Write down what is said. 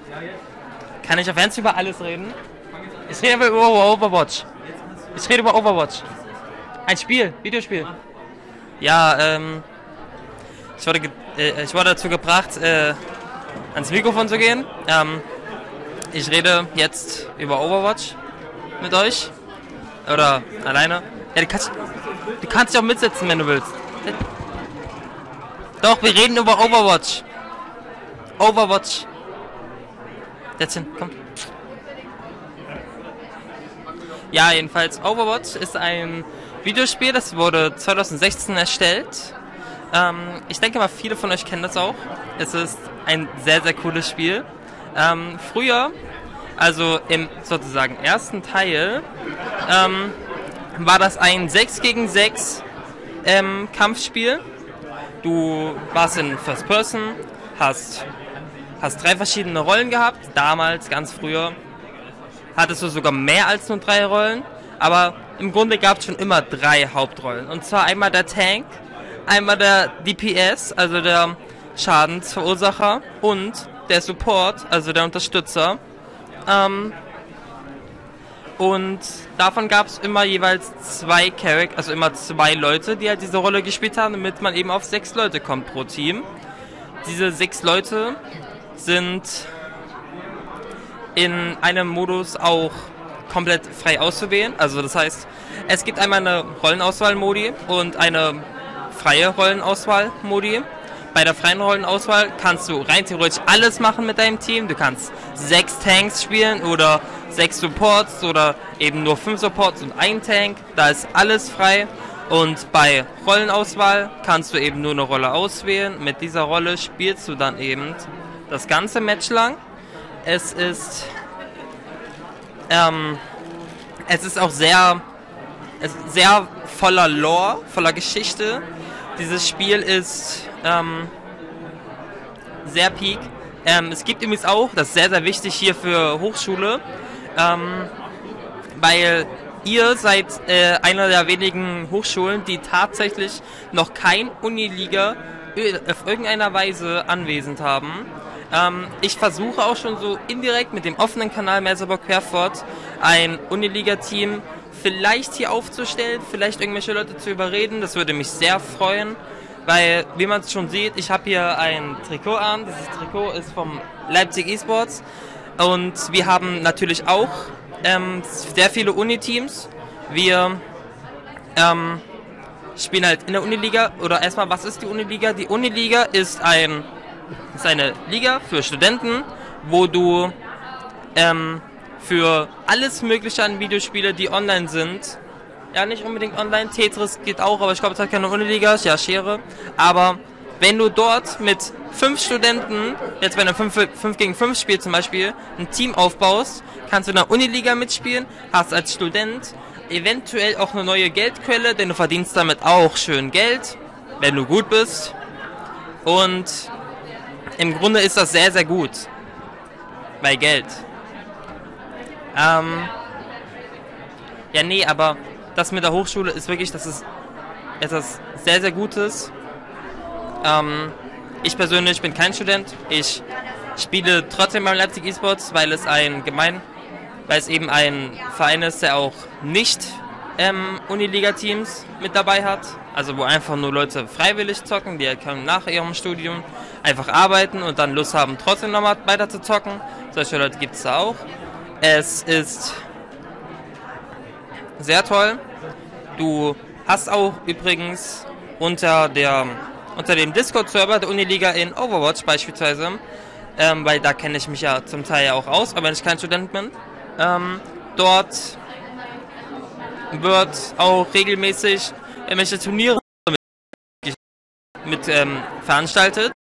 Kann ich auf Ernst über alles reden? Ich rede aber über Overwatch. Ich rede über Overwatch. Ein Spiel, Videospiel. Ja, ich wurde dazu gebracht, ans Mikrofon zu gehen. Ich rede jetzt über Overwatch mit euch. Oder alleine. Ja, du kannst dich auch mitsetzen, wenn du willst. Doch, wir reden über Overwatch. Overwatch. Setz hin, komm. Ja, jedenfalls, Overwatch ist ein Videospiel, das wurde 2016 erstellt. Ich denke mal, viele von euch kennen das auch. Es ist ein sehr, sehr cooles Spiel. Früher, also im sozusagen ersten Teil, war das ein 6 gegen 6 Kampfspiel. Du warst in First Person, hast 3 verschiedene Rollen gehabt. Damals, ganz früher, hattest du sogar mehr als nur 3 Rollen. Aber im Grunde gab es schon immer 3 Hauptrollen. Und zwar einmal der Tank, einmal der DPS, also der Schadensverursacher, und der Support, also der Unterstützer. Und davon gab es immer jeweils 2 Charakter, also immer 2 Leute, die halt diese Rolle gespielt haben, damit man eben auf 6 Leute kommt pro Team. Diese 6 Leute sind in einem Modus auch komplett frei auszuwählen. Also das heißt, es gibt einmal eine Rollenauswahl-Modi und eine freie Rollenauswahl-Modi. Bei der freien Rollenauswahl kannst du rein theoretisch alles machen mit deinem Team. Du kannst 6 Tanks spielen oder 6 Supports oder eben nur 5 Supports und 1 Tank. Da ist alles frei. Und bei Rollenauswahl kannst du eben nur eine Rolle auswählen. Mit dieser Rolle spielst du dann eben das ganze Match lang. Es ist auch sehr voller Lore, voller Geschichte. Dieses Spiel ist sehr peak. Es gibt übrigens auch, das ist sehr, sehr wichtig hier für Hochschule, weil ihr seid einer der wenigen Hochschulen, die tatsächlich noch kein Uniliga auf irgendeiner Weise anwesend haben. Ich versuche auch schon so indirekt mit dem offenen Kanal Merseburg Querfurt ein Uniliga-Team vielleicht hier aufzustellen, vielleicht irgendwelche Leute zu überreden. Das würde mich sehr freuen, weil, wie man es schon sieht, ich habe hier ein Trikot an. Dieses Trikot ist vom Leipzig Esports und wir haben natürlich auch sehr viele Uni-Teams. Wir spielen halt in der Uniliga. Oder erstmal, was ist die Uniliga? Die Uniliga ist eine Liga für Studenten, wo du für alles Mögliche an Videospiele, die online sind, ja, nicht unbedingt online, Tetris geht auch, aber ich glaube, es hat keine Uniliga, ja, Schere, aber wenn du dort mit 5 Studenten, jetzt bei einem 5 gegen 5 Spiel zum Beispiel, ein Team aufbaust, kannst du in der Uniliga mitspielen, hast als Student eventuell auch eine neue Geldquelle, denn du verdienst damit auch schön Geld, wenn du gut bist, und im Grunde ist das sehr, sehr gut bei Geld. Ja, nee, aber das mit der Hochschule ist wirklich, das ist etwas sehr, sehr Gutes. Ich persönlich bin kein Student. Ich spiele trotzdem beim Leipzig Esports, weil es eben ein Verein ist, der auch nicht Uniliga-Teams mit dabei hat. Also wo einfach nur Leute freiwillig zocken, die können nach ihrem Studium einfach arbeiten und dann Lust haben, trotzdem nochmal weiter zu zocken. Solche Leute gibt es da auch. Es ist sehr toll. Du hast auch übrigens unter dem Discord-Server der Uniliga in Overwatch beispielsweise, weil da kenne ich mich ja zum Teil ja auch aus, aber wenn ich kein Student bin, dort wird auch regelmäßig irgendwelche Turniere mit veranstaltet.